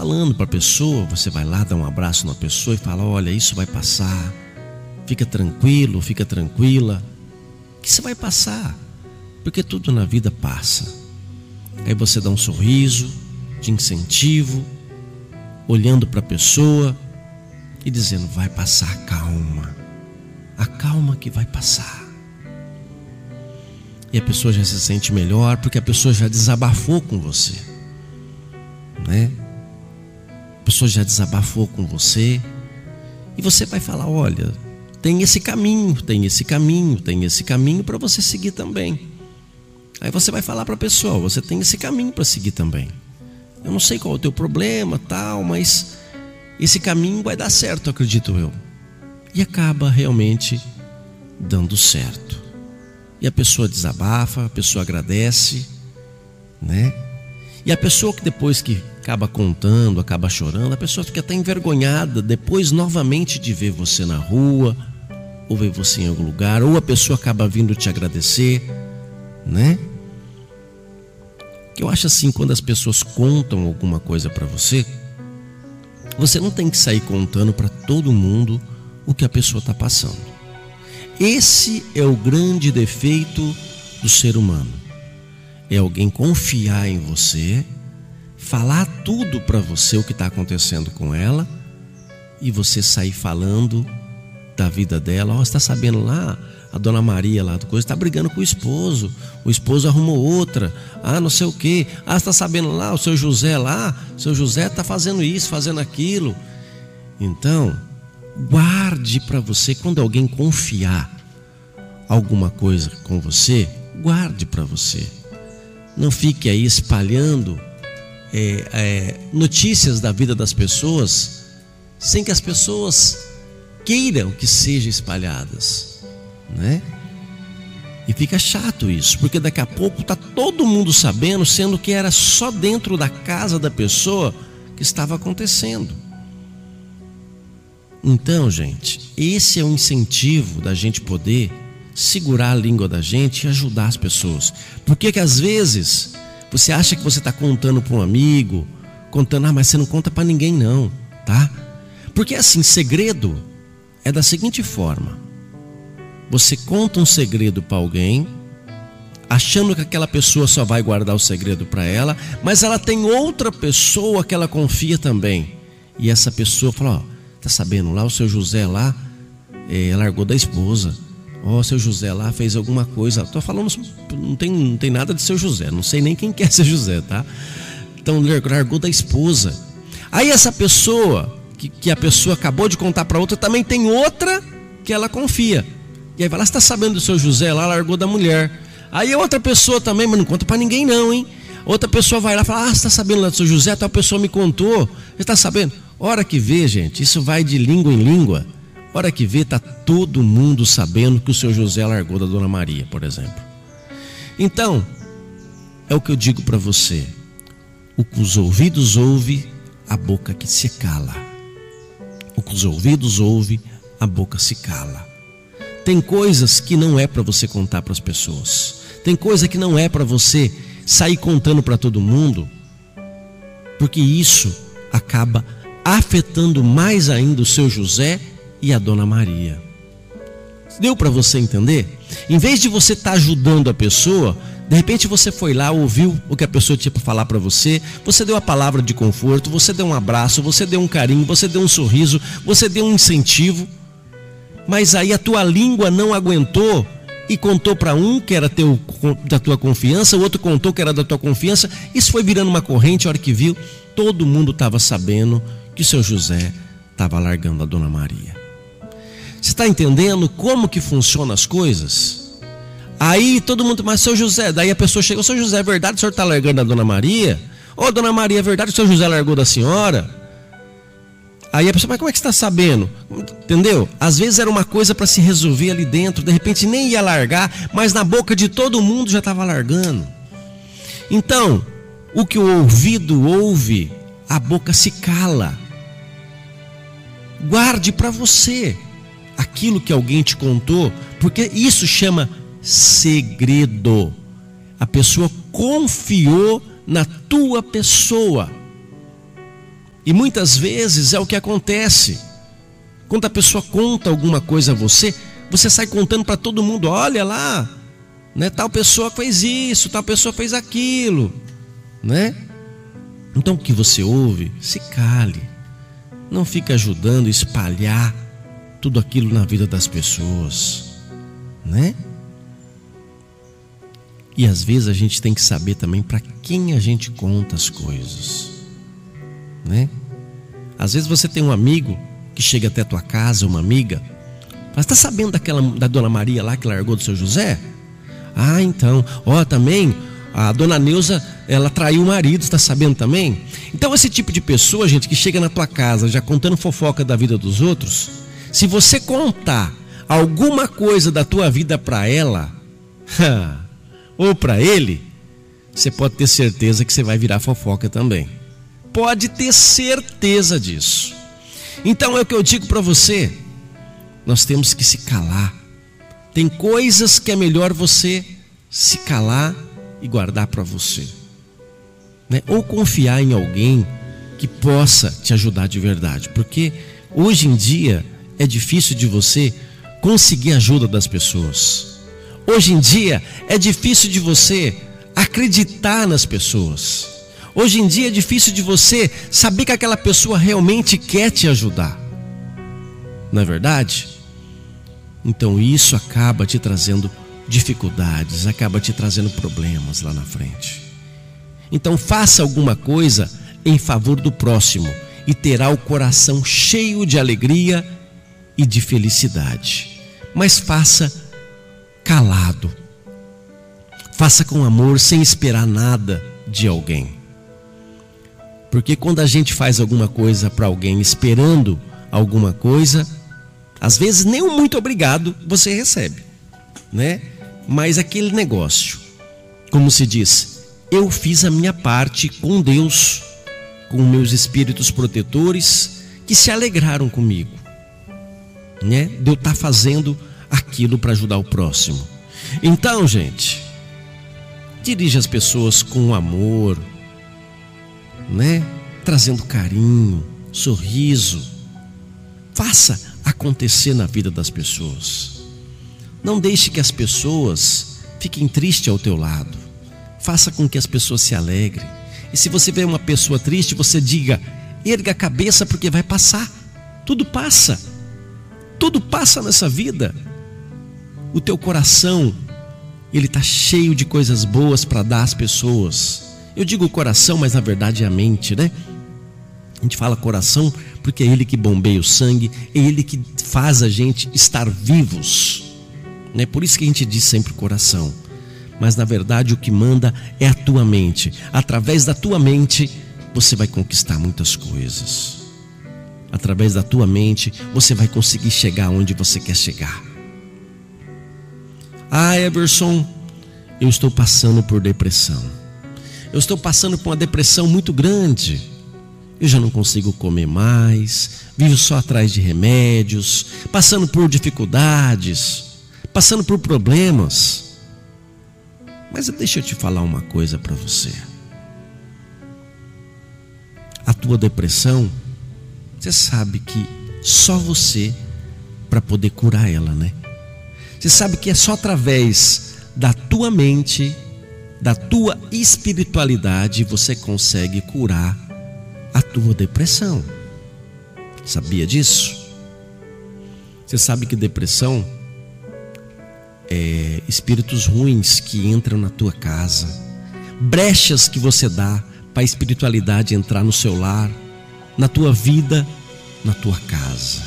falando para a pessoa, você vai lá, dá um abraço na pessoa e fala: olha, isso vai passar, fica tranquilo, fica tranquila, que isso vai passar, porque tudo na vida passa. Aí você dá um sorriso de incentivo, olhando para a pessoa e dizendo: vai passar, calma, acalma que vai passar. E a pessoa já se sente melhor, porque a pessoa já desabafou com você, né? A pessoa já desabafou com você, e você vai falar: olha, tem esse caminho, tem esse caminho, tem esse caminho para você seguir também. Aí você vai falar para a pessoa: você tem esse caminho para seguir também. Eu não sei qual é o teu problema, tal, mas esse caminho vai dar certo, acredito eu. E acaba realmente dando certo. E a pessoa desabafa, a pessoa agradece, né? E a pessoa que depois que acaba contando, acaba chorando, a pessoa fica até envergonhada depois novamente de ver você na rua, ou ver você em algum lugar, ou a pessoa acaba vindo te agradecer, né? Que eu acho assim, quando as pessoas contam alguma coisa para você, você não tem que sair contando para todo mundo o que a pessoa está passando. Esse é o grande defeito do ser humano. É alguém confiar em você, falar tudo para você o que está acontecendo com ela, e você sair falando da vida dela. Você está sabendo lá, a dona Maria lá do coisa está brigando com o esposo arrumou outra, não sei o que, você está sabendo lá, o seu José está fazendo isso, fazendo aquilo. Então, guarde para você. Quando alguém confiar alguma coisa com você, guarde para você. Não fique aí espalhando notícias da vida das pessoas sem que as pessoas queiram que sejam espalhadas, né? E fica chato isso, porque daqui a pouco está todo mundo sabendo, sendo que era só dentro da casa da pessoa que estava acontecendo. Então, gente, esse é um incentivo da gente poder segurar a língua da gente e ajudar as pessoas. Porque que às vezes você acha que você está contando para um amigo, contando, mas você não conta para ninguém não, tá? Porque assim, segredo é da seguinte forma: você conta um segredo para alguém, achando que aquela pessoa só vai guardar o segredo para ela, mas ela tem outra pessoa que ela confia também. E essa pessoa fala: tá sabendo lá, o seu José lá largou da esposa. O seu José lá fez alguma coisa. Tô falando, não tem nada de seu José, não sei nem quem quer ser José, tá? Então largou da esposa. Aí essa pessoa que a pessoa acabou de contar para outra também tem outra que ela confia. E aí vai lá: você tá sabendo do seu José lá, largou da mulher. Aí outra pessoa também, mas não conta para ninguém não, hein? Outra pessoa vai lá e fala: você tá sabendo lá do seu José? Tal pessoa me contou. Você tá sabendo? Hora que vê, gente, isso vai de língua em língua. Hora que vê, tá todo mundo sabendo que o seu José largou da dona Maria, por exemplo. Então, é o que eu digo para você: o que os ouvidos ouvem, a boca que se cala. O que os ouvidos ouvem, a boca se cala. Tem coisas que não é para você contar para as pessoas. Tem coisa que não é para você sair contando para todo mundo, porque isso acaba afetando mais ainda o seu José e a dona Maria. Deu para você entender? Em vez de você estar ajudando a pessoa, de repente você foi lá, ouviu o que a pessoa tinha para falar para você, você deu a palavra de conforto, você deu um abraço, você deu um carinho, você deu um sorriso, você deu um incentivo, mas aí a tua língua não aguentou e contou para um que era da tua confiança, o outro contou que era da tua confiança. Isso foi virando uma corrente. A hora que viu, todo mundo estava sabendo que o seu José estava largando a dona Maria. Você está entendendo como que funcionam as coisas? Aí todo mundo: mas seu José, daí a pessoa chega: seu José, é verdade que o senhor está largando a dona Maria? Dona Maria, é verdade que o seu José largou da senhora? Aí a pessoa: mas como é que você está sabendo? Entendeu? Às vezes era uma coisa para se resolver ali dentro, de repente nem ia largar, mas na boca de todo mundo já estava largando. Então, o que o ouvido ouve, a boca se cala. Guarde para você aquilo que alguém te contou, porque isso chama segredo. A pessoa confiou na tua pessoa. E muitas vezes é o que acontece. Quando a pessoa conta alguma coisa a você, você sai contando para todo mundo: olha lá, né, tal pessoa fez isso, tal pessoa fez aquilo, né? Então o que você ouve, se cale. Não fique ajudando a espalhar tudo aquilo na vida das pessoas, né? E às vezes a gente tem que saber também para quem a gente conta as coisas, né? Às vezes você tem um amigo que chega até a tua casa, uma amiga, fala: está sabendo da dona Maria lá que largou do seu José? Ah, então, também a dona Neuza, ela traiu o marido, está sabendo também? Então esse tipo de pessoa, gente, que chega na tua casa já contando fofoca da vida dos outros, se você contar alguma coisa da tua vida para ela ou para ele, você pode ter certeza que você vai virar fofoca também. Pode ter certeza disso. Então é o que eu digo para você: nós temos que se calar. Tem coisas que é melhor você se calar e guardar para você, né? Ou confiar em alguém que possa te ajudar de verdade, porque hoje em dia é difícil de você conseguir a ajuda das pessoas. Hoje em dia é difícil de você acreditar nas pessoas. Hoje em dia é difícil de você saber que aquela pessoa realmente quer te ajudar. Não é verdade? Então isso acaba te trazendo dificuldades, acaba te trazendo problemas lá na frente. Então faça alguma coisa em favor do próximo e terá o coração cheio de alegria e de felicidade. Mas faça calado. Faça com amor, sem esperar nada de alguém. Porque quando a gente faz alguma coisa para alguém esperando alguma coisa, às vezes nem um muito obrigado você recebe, né? Mas aquele negócio, como se diz, eu fiz a minha parte com Deus, com meus espíritos protetores que se alegraram comigo, né? De eu estar fazendo aquilo para ajudar o próximo. Então, gente, dirija as pessoas com amor, né? Trazendo carinho, sorriso. Faça acontecer na vida das pessoas. Não deixe que as pessoas fiquem tristes ao teu lado. Faça com que as pessoas se alegrem. E se você vê uma pessoa triste, você diga: erga a cabeça, porque vai passar. Tudo passa. Tudo passa nessa vida. O teu coração, ele está cheio de coisas boas para dar às pessoas. Eu digo coração, mas na verdade é a mente, né? A gente fala coração porque é ele que bombeia o sangue, é ele que faz a gente estar vivos, né? Por isso que a gente diz sempre coração. Mas na verdade o que manda é a tua mente. Através da tua mente você vai conquistar muitas coisas. Através da tua mente você vai conseguir chegar onde você quer chegar. Ah, Everson, eu estou passando por depressão. Eu estou passando por uma depressão muito grande. Eu já não consigo comer mais, vivo só atrás de remédios, passando por dificuldades, passando por problemas. Mas deixa eu te falar uma coisa para você. A tua depressão, você sabe que só você para poder curar ela, né? Você sabe que é só através da tua mente, da tua espiritualidade, você consegue curar a tua depressão. Sabia disso? Você sabe que depressão é espíritos ruins que entram na tua casa, brechas que você dá para a espiritualidade entrar no seu lar, na tua vida, na tua casa.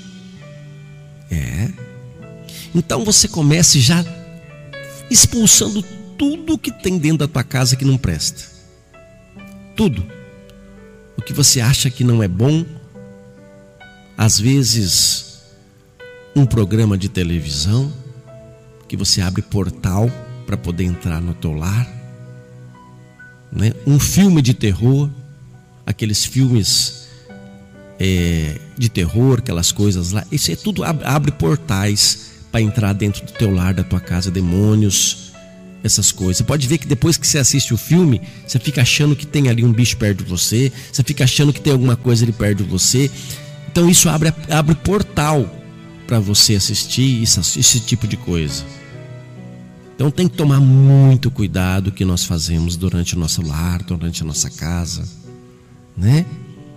Então você comece já expulsando tudo que tem dentro da tua casa que não presta. Tudo. O que você acha que não é bom, às vezes um programa de televisão que você abre portal para poder entrar no teu lar, né? Um filme de terror, aqueles filmes de terror, aquelas coisas lá, isso é tudo abre portais para entrar dentro do teu lar, da tua casa, demônios essas coisas. Você pode ver que depois que você assiste o filme, você fica achando que tem ali um bicho perto de você, você fica achando que tem alguma coisa ali perto de você. Então isso abre portal para você assistir esse tipo de coisa. Então tem que tomar muito cuidado o que nós fazemos durante o nosso lar, durante a nossa casa, né?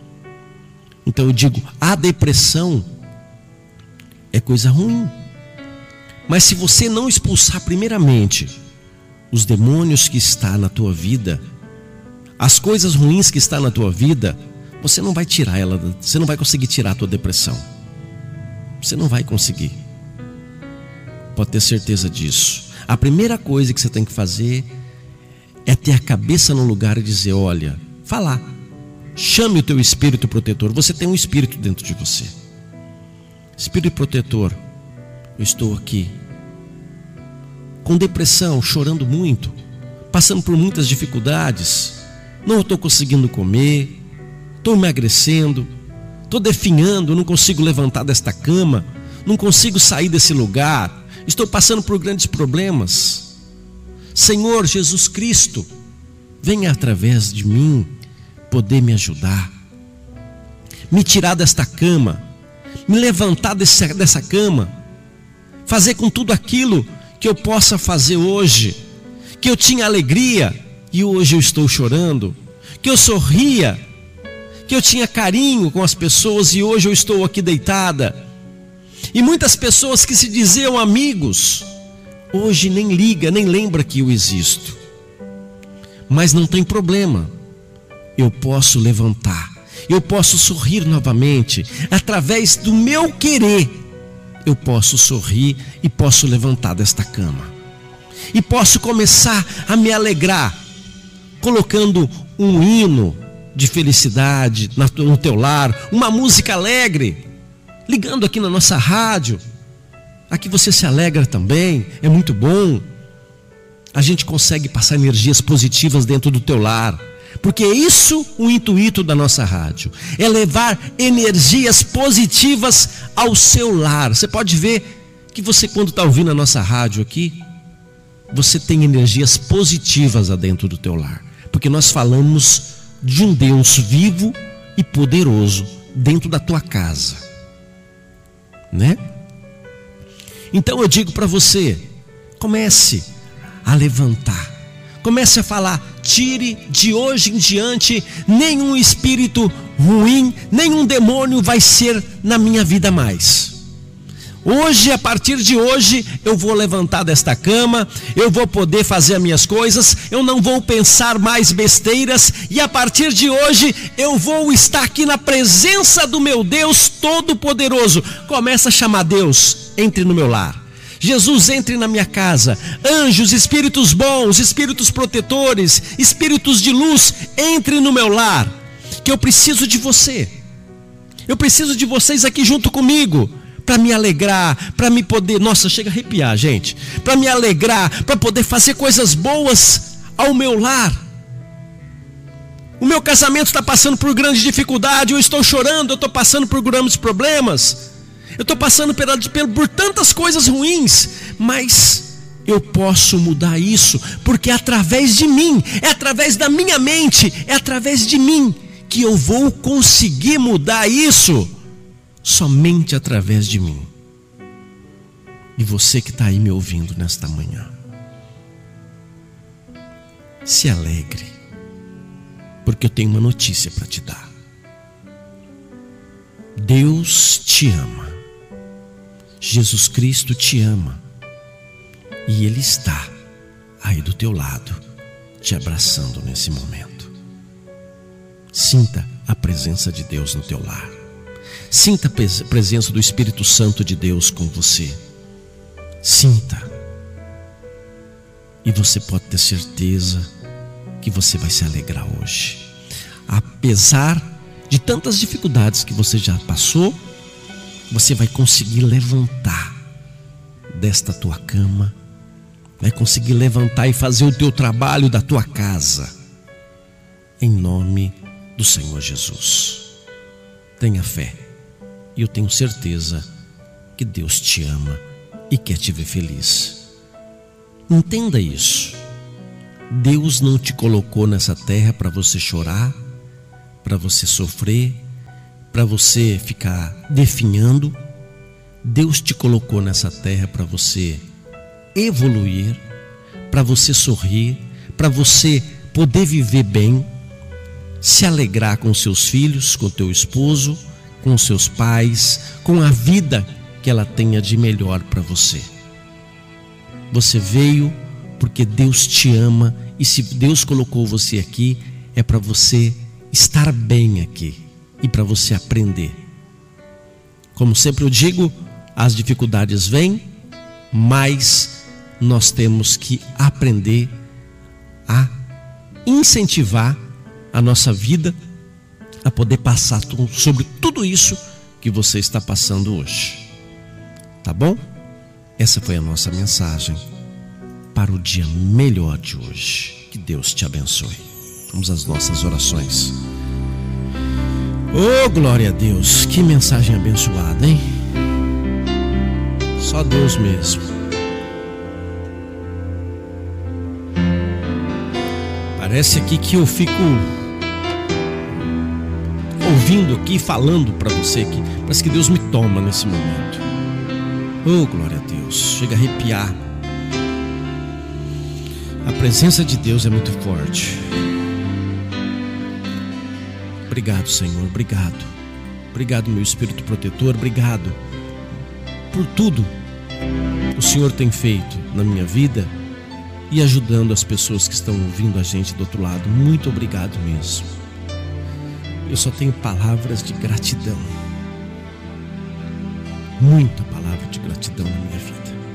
Então eu digo, a depressão é coisa ruim. Mas se você não expulsar primeiramente os demônios que estão na tua vida, as coisas ruins que estão na tua vida, você não vai tirar ela, você não vai conseguir tirar a tua depressão. Você não vai conseguir. Pode ter certeza disso. A primeira coisa que você tem que fazer é ter a cabeça no lugar e dizer, olha, falar. Chame o teu espírito protetor. Você tem um espírito dentro de você. Espírito protetor, eu estou aqui com depressão, chorando muito, passando por muitas dificuldades, não estou conseguindo comer, estou emagrecendo, estou definhando, não consigo levantar desta cama, não consigo sair desse lugar, estou passando por grandes problemas. Senhor Jesus Cristo, venha através de mim poder me ajudar, me tirar desta cama, me levantar dessa cama, fazer com tudo aquilo que eu possa fazer hoje, que eu tinha alegria e hoje eu estou chorando, que eu sorria, que eu tinha carinho com as pessoas e hoje eu estou aqui deitada. E muitas pessoas que se diziam amigos, hoje nem liga, nem lembra que eu existo. Mas não tem problema, eu posso levantar, eu posso sorrir novamente, através do meu querer, eu posso sorrir e posso levantar desta cama. E posso começar a me alegrar, colocando um hino de felicidade no teu lar, uma música alegre, ligando aqui na nossa rádio. Aqui você se alegra também, é muito bom. A gente consegue passar energias positivas dentro do teu lar. Porque é isso o intuito da nossa rádio, é levar energias positivas ao seu lar. Você pode ver que você, quando está ouvindo a nossa rádio aqui, você tem energias positivas dentro do teu lar. Porque nós falamos de um Deus vivo e poderoso dentro da tua casa, né? Então eu digo para você, comece a levantar, comece a falar, tire de hoje em diante nenhum espírito ruim, nenhum demônio vai ser na minha vida mais. Hoje, a partir de hoje, eu vou levantar desta cama, eu vou poder fazer as minhas coisas, eu não vou pensar mais besteiras, e a partir de hoje, eu vou estar aqui na presença do meu Deus Todo-Poderoso. Começa a chamar Deus, entre no meu lar. Jesus, entre na minha casa. Anjos, espíritos bons, espíritos protetores, espíritos de luz, entre no meu lar, que eu preciso de você. Eu preciso de vocês aqui junto comigo, para me alegrar, para me poder, nossa, chega a arrepiar, gente, para me alegrar, para poder fazer coisas boas ao meu lar. O meu casamento está passando por grande dificuldade, eu estou chorando, eu estou passando por grandes problemas, eu estou passando por tantas coisas ruins, mas eu posso mudar isso, porque é através de mim, é através da minha mente, é através de mim que eu vou conseguir mudar isso, somente através de mim. E você que está aí me ouvindo nesta manhã, se alegre, porque eu tenho uma notícia para te dar. Deus te ama, Jesus Cristo te ama, e Ele está aí do teu lado, te abraçando nesse momento. Sinta a presença de Deus no teu lar. Sinta a presença do Espírito Santo de Deus com você. Sinta. E você pode ter certeza que você vai se alegrar hoje. Apesar de tantas dificuldades que você já passou, você vai conseguir levantar desta tua cama, vai conseguir levantar e fazer o teu trabalho da tua casa, em nome do Senhor Jesus. Tenha fé, e eu tenho certeza que Deus te ama e quer te ver feliz. Entenda isso. Deus não te colocou nessa terra para você chorar, para você sofrer, para você ficar definhando. Deus te colocou nessa terra para você evoluir, para você sorrir, para você poder viver bem, se alegrar com seus filhos, com teu esposo, com seus pais, com a vida que ela tenha de melhor para você. Você veio porque Deus te ama, e se Deus colocou você aqui, é para você estar bem aqui e para você aprender. Como sempre eu digo, as dificuldades vêm, mas nós temos que aprender a incentivar a nossa vida a poder passar sobre tudo isso que você está passando hoje. Tá bom? Essa foi a nossa mensagem para o dia melhor de hoje. Que Deus te abençoe. Vamos às nossas orações. Oh, glória a Deus. Que mensagem abençoada, hein? Só Deus mesmo. Parece aqui que eu fico ouvindo aqui, falando para você aqui. Parece que Deus me toma nesse momento. Oh, glória a Deus. Chega a arrepiar. A presença de Deus é muito forte. Obrigado, Senhor, obrigado. Obrigado, meu Espírito protetor, obrigado por tudo que o Senhor tem feito na minha vida e ajudando as pessoas que estão ouvindo a gente do outro lado. Muito obrigado mesmo. Eu só tenho palavras de gratidão. Muita palavra de gratidão na minha vida.